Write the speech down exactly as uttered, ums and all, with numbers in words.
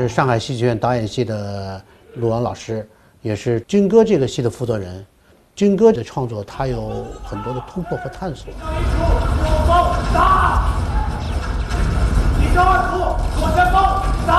是上海戏剧院导演系的陆王老师，也是军歌这个戏的负责人。军歌的创作，它有很多的突破和探索。